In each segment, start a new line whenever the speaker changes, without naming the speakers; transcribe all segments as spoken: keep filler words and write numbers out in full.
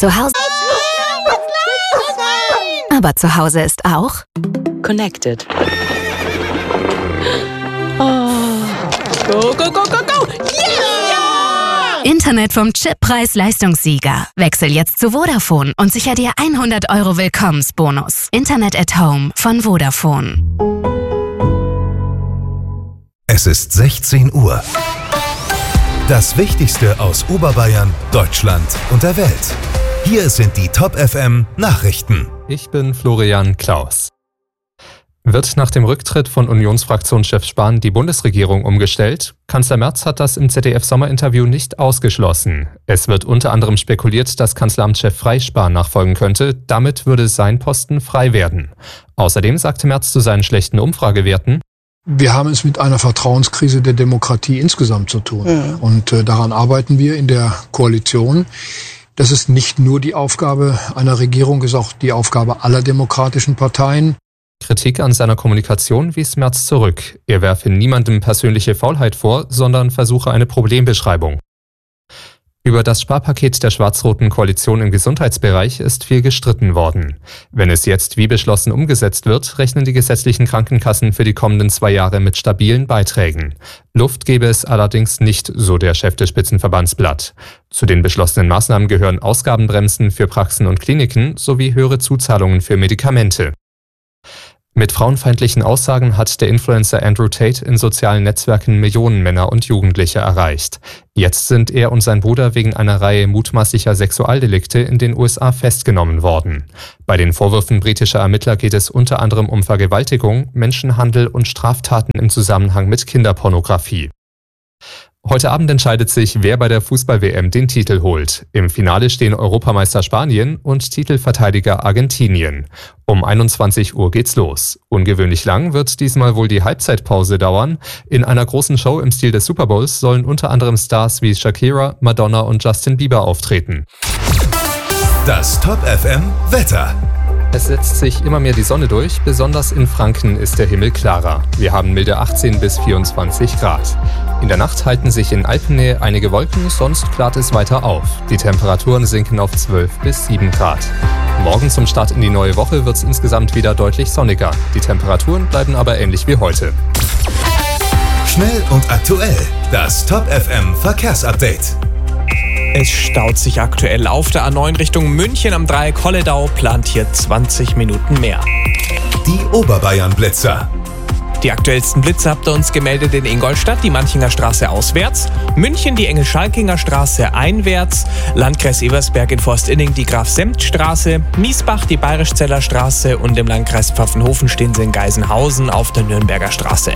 Zu Hause. Aber zu Hause ist auch
Connected. Oh. Go, go, go, go, go! Yeah!
Internet vom Chip Preis-Leistungssieger. Wechsel jetzt zu Vodafone und sicher dir hundert Euro Willkommensbonus. Internet at Home von Vodafone.
Es ist sechzehn Uhr. Das Wichtigste aus Oberbayern, Deutschland und der Welt. Hier sind die Top F M Nachrichten.
Ich bin Florian Klaus. Wird nach dem Rücktritt von Unionsfraktionschef Spahn die Bundesregierung umgestellt? Kanzler Merz hat das im Z D F-Sommerinterview nicht ausgeschlossen. Es wird unter anderem spekuliert, dass Kanzleramtschef Frey Spahn nachfolgen könnte. Damit würde sein Posten frei werden. Außerdem sagte Merz zu seinen schlechten Umfragewerten:
Wir haben es mit einer Vertrauenskrise der Demokratie insgesamt zu tun. Ja. Und äh, daran arbeiten wir in der Koalition. Das ist nicht nur die Aufgabe einer Regierung, ist auch die Aufgabe aller demokratischen Parteien.
Kritik an seiner Kommunikation wies Merz zurück. Er werfe niemandem persönliche Faulheit vor, sondern versuche eine Problembeschreibung. Über das Sparpaket der schwarz-roten Koalition im Gesundheitsbereich ist viel gestritten worden. Wenn es jetzt wie beschlossen umgesetzt wird, rechnen die gesetzlichen Krankenkassen für die kommenden zwei Jahre mit stabilen Beiträgen. Luft gebe es allerdings nicht, so der Chef des Spitzenverbandsblatt. Zu den beschlossenen Maßnahmen gehören Ausgabenbremsen für Praxen und Kliniken sowie höhere Zuzahlungen für Medikamente. Mit frauenfeindlichen Aussagen hat der Influencer Andrew Tate in sozialen Netzwerken Millionen Männer und Jugendliche erreicht. Jetzt sind er und sein Bruder wegen einer Reihe mutmaßlicher Sexualdelikte in den U S A festgenommen worden. Bei den Vorwürfen britischer Ermittler geht es unter anderem um Vergewaltigung, Menschenhandel und Straftaten im Zusammenhang mit Kinderpornografie. Heute Abend entscheidet sich, wer bei der Fußball-W M den Titel holt. Im Finale stehen Europameister Spanien und Titelverteidiger Argentinien. Um einundzwanzig Uhr geht's los. Ungewöhnlich lang wird diesmal wohl die Halbzeitpause dauern. In einer großen Show im Stil des Super Bowls sollen unter anderem Stars wie Shakira, Madonna und Justin Bieber auftreten.
Das Top F M Wetter.
Es setzt sich immer mehr die Sonne durch, besonders in Franken ist der Himmel klarer. Wir haben milde achtzehn bis vierundzwanzig Grad. In der Nacht halten sich in Alpennähe einige Wolken, sonst klart es weiter auf. Die Temperaturen sinken auf zwölf bis sieben Grad. Morgen zum Start in die neue Woche wird es insgesamt wieder deutlich sonniger. Die Temperaturen bleiben aber ähnlich wie heute.
Schnell und aktuell, das Top F M Verkehrsupdate.
Es staut sich aktuell auf der A neun Richtung München am Dreieck Holledau, plant hier zwanzig Minuten mehr.
Die Oberbayern-Blitzer.
Die aktuellsten Blitze habt ihr uns gemeldet in Ingolstadt, die Manchinger Straße auswärts, München die Engel-Schalkinger Straße einwärts, Landkreis Ebersberg in Forstinning die Graf-Sempt-Straße, Miesbach die Bayrischzeller Straße und im Landkreis Pfaffenhofen stehen sie in Geisenhausen auf der Nürnberger Straße.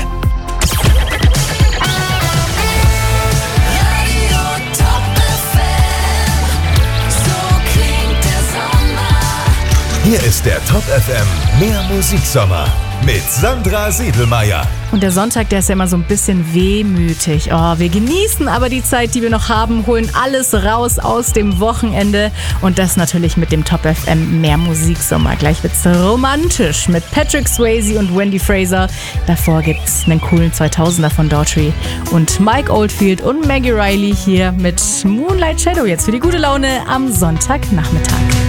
Hier ist der Top F M Mehr Musiksommer mit Sandra Siedelmeier.
Und der Sonntag, der ist ja immer so ein bisschen wehmütig. Oh, wir genießen aber die Zeit, die wir noch haben, holen alles raus aus dem Wochenende. Und das natürlich mit dem Top F M Mehr Musiksommer. Gleich wird's romantisch mit Patrick Swayze und Wendy Fraser. Davor gibt's einen coolen zweitausender von Daughtry und Mike Oldfield und Maggie Riley hier mit Moonlight Shadow jetzt für die gute Laune am Sonntagnachmittag.